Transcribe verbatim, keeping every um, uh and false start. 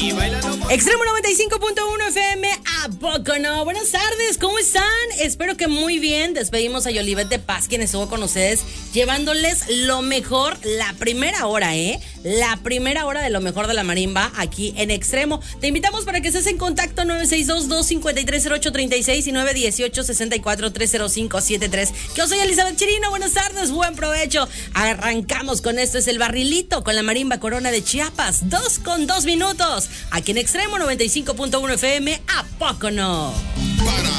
Extremo noventa y cinco punto uno F M, ¿a poco no? Buenas tardes, ¿cómo están? Espero que muy bien. Despedimos a Yolivet de Paz, quien estuvo con ustedes, llevándoles lo mejor, la primera hora, ¿eh? La primera hora de lo mejor de la marimba aquí en Extremo. Te invitamos para que estés en contacto nueve seis dos, dos cinco tres, cero ocho tres seis y nueve uno ocho, seis cuatro tres cero cinco siete tres. Yo soy Elizabeth Chirino, buenas tardes, buen provecho. Arrancamos con esto, es el barrilito con la marimba Corona de Chiapas, dos con dos minutos. Aquí en Extremo noventa y cinco punto uno F M, ¿a poco no? Para